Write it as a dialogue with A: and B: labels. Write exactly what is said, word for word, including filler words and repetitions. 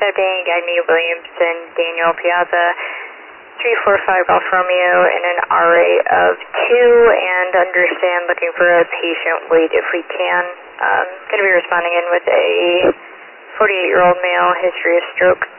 A: accepting Agnew Williamson, Daniel Piazza, three four five Golf Romeo, and an R A of two, and understand looking for a patient wait if we can. Um, going to be responding in with a forty-eight-year-old male, history of stroke.